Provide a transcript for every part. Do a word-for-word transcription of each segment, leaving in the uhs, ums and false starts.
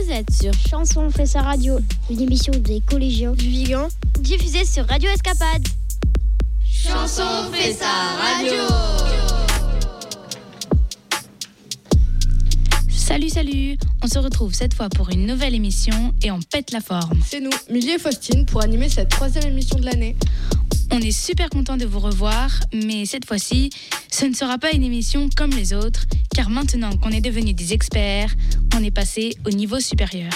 Vous êtes sur Chanson fait sa radio, une émission des collégiens du Vigan, diffusée sur Radio Escapade. Chanson fait sa radio. Salut, salut! On se retrouve cette fois pour une nouvelle émission et on pète la forme. C'est nous, Milly et Faustine, pour animer cette troisième émission de l'année. On est super content de vous revoir, mais cette fois-ci, ce ne sera pas une émission comme les autres, car maintenant qu'on est devenus des experts, on est passé au niveau supérieur.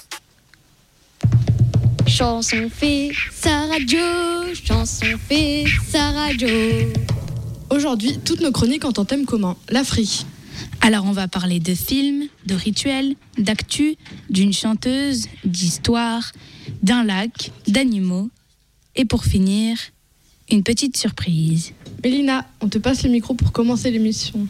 Chanson fait sa radio, chanson fait sa radio. Aujourd'hui, toutes nos chroniques ont un thème commun, l'Afrique. Alors on va parler de films, de rituels, d'actu, d'une chanteuse, d'histoire, d'un lac, d'animaux, et pour finir, une petite surprise. Mélina, on te passe le micro pour commencer l'émission.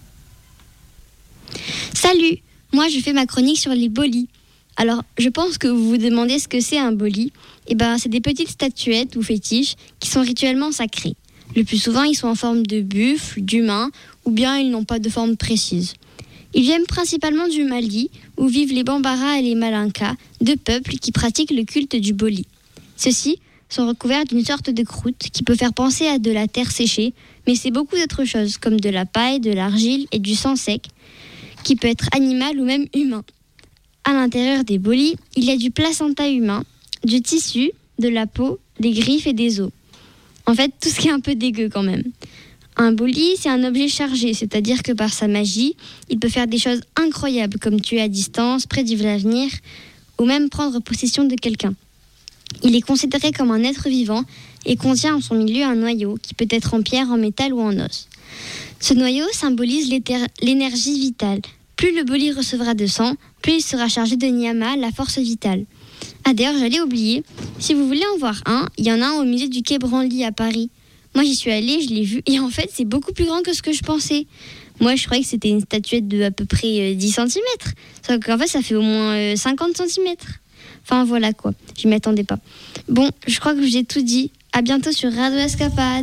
Salut, moi je fais ma chronique sur les bolis. Alors, je pense que vous vous demandez ce que c'est un boli. Eh ben, c'est des petites statuettes ou fétiches qui sont rituellement sacrées. Le plus souvent, ils sont en forme de buffle, d'humain, ou bien ils n'ont pas de forme précise. Ils viennent principalement du Mali, où vivent les Bambara et les Malinkas, deux peuples qui pratiquent le culte du boli. Ceux-ci sont recouverts d'une sorte de croûte qui peut faire penser à de la terre séchée, mais c'est beaucoup d'autres choses, comme de la paille, de l'argile et du sang sec, qui peut être animal ou même humain. À l'intérieur des bolis, il y a du placenta humain, du tissu, de la peau, des griffes et des os. En fait, tout ce qui est un peu dégueu quand même. Un boli, c'est un objet chargé, c'est-à-dire que par sa magie, il peut faire des choses incroyables, comme tuer à distance, prédire l'avenir, ou même prendre possession de quelqu'un. Il est considéré comme un être vivant et contient en son milieu un noyau, qui peut être en pierre, en métal ou en os. Ce noyau symbolise l'énergie vitale. Plus le boli recevra de sang, plus il sera chargé de Nyama, la force vitale. Ah d'ailleurs, j'allais oublier, si vous voulez en voir un, il y en a un au musée du Quai Branly à Paris. Moi j'y suis allée, je l'ai vu, et en fait c'est beaucoup plus grand que ce que je pensais. Moi je croyais que c'était une statuette de à peu près dix centimètres, sauf qu'en fait ça fait au moins cinquante centimètres. Enfin voilà quoi, je m'y attendais pas. Bon, je crois que j'ai tout dit, à bientôt sur Radio Escapade.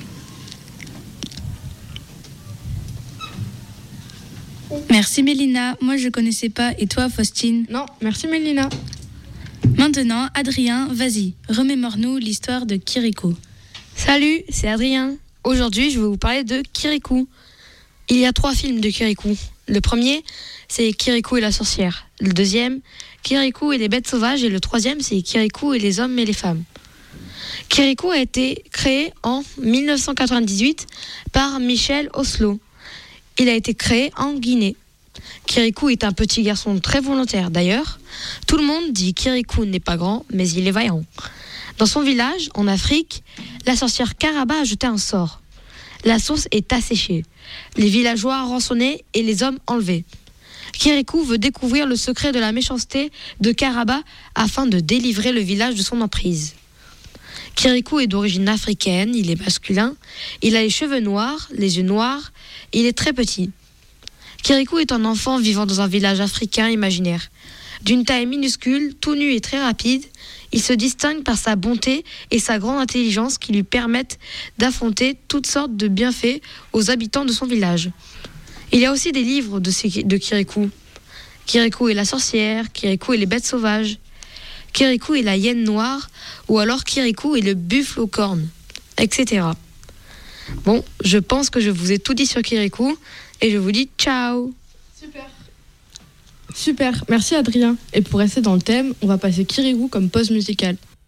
Merci Mélina, moi je connaissais pas, et toi Faustine? Non, merci Mélina. Maintenant, Adrien, vas-y, remémore-nous l'histoire de Kirikou. Salut, c'est Adrien. Aujourd'hui, je vais vous parler de Kirikou. Il y a trois films de Kirikou. Le premier, c'est Kirikou et la sorcière. Le deuxième, Kirikou et les bêtes sauvages. Et le troisième, c'est Kirikou et les hommes et les femmes. Kirikou a été créé en dix-neuf cent quatre-vingt-dix-huit par Michel Oslo. Il a été créé en Guinée. Kirikou est un petit garçon très volontaire. D'ailleurs, tout le monde dit Kirikou n'est pas grand, mais il est vaillant. Dans son village, en Afrique, la sorcière Karaba a jeté un sort. La source est asséchée. Les villageois rançonnés et les hommes enlevés. Kirikou veut découvrir le secret de la méchanceté de Karaba afin de délivrer le village de son emprise. Kirikou est d'origine africaine, il est masculin, il a les cheveux noirs, les yeux noirs, et il est très petit. Kirikou est un enfant vivant dans un village africain imaginaire. D'une taille minuscule, tout nu et très rapide, il se distingue par sa bonté et sa grande intelligence qui lui permettent d'affronter toutes sortes de bienfaits aux habitants de son village. Il y a aussi des livres de, de Kirikou. Kirikou et la sorcière, Kirikou et les bêtes sauvages, Kirikou et la hyène noire, ou alors Kirikou et le buffle aux cornes, et cetera. Bon, je pense que je vous ai tout dit sur Kirikou, et je vous dis ciao. Super. Super, merci Adrien. Et pour rester dans le thème, on va passer Kirikou comme pause musicale.